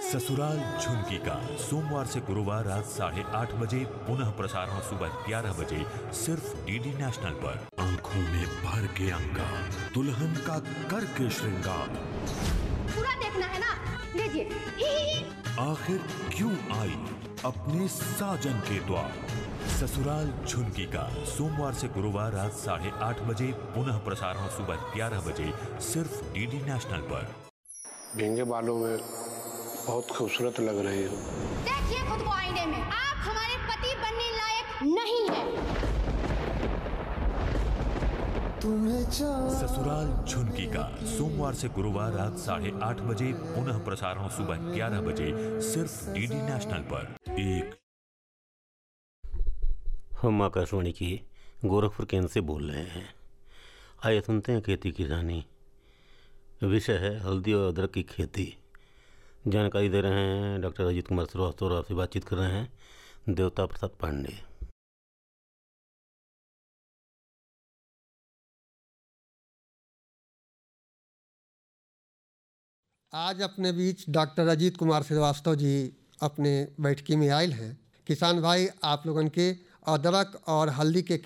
ससुराल झुनकी का सोमवार से गुरुवार रात 8:30 बजे, पुनः प्रसारण सुबह 11 बजे, सिर्फ डीडी नेशनल पर। आंखों में भर के अंगार, दुल्हन का करके श्रृंगार, पूरा देखना है ना, लीजिए। आखिर क्यों आई अपने साजन के द्वार। ससुराल झुनकी का सोमवार से गुरुवार रात 8:30 बजे, पुनः प्रसारण सुबह 11 बजे, सिर्फ डीडी नेशनल पर। भींगे बालों में बहुत खूबसूरत लग रही हो। देखिए खुद को आईने में, आप हमारे पति बनने लायक नहीं है। ससुराल झुनकी का सोमवार से गुरुवार रात 8:30 बजे, पुनः प्रसारण सुबह 11 बजे, सिर्फ डीडी नेशनल पर। एक हम आकाशवाणी की गोरखपुर केंद्र से बोल रहे हैं। आइए सुनते हैं खेती किसानी। विषय है हल्दी और अदरक की खेती। जानकारी दे रहे हैं डॉक्टर अजीत कुमार श्रीवास्तव और आपसे बातचीत कर रहे हैं देवता प्रसाद पांडे। आज अपने बीच डॉक्टर अजीत कुमार श्रीवास्तव जी अपने बैठकी में आयल हैं। किसान भाई, आप लोगन के अदरक और हल्दी के